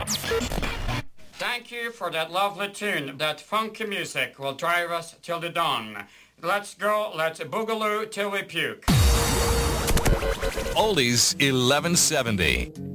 Thank you for that lovely tune. That funky music will drive us till the dawn. Let's go, let's boogaloo till we puke. Oldies 1170.